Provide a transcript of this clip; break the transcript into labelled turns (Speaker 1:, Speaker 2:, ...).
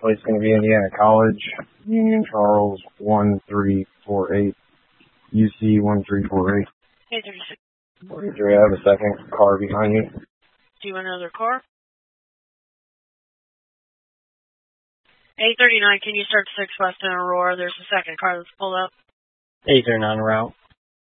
Speaker 1: place going to be Indiana College, Union Charles 1348, UC 1348.
Speaker 2: 836.
Speaker 1: 43, I have a second car behind me.
Speaker 2: Do you want another car? 839, can you start 6 West in Aurora? There's a second car that's pulled up.
Speaker 3: 839 route.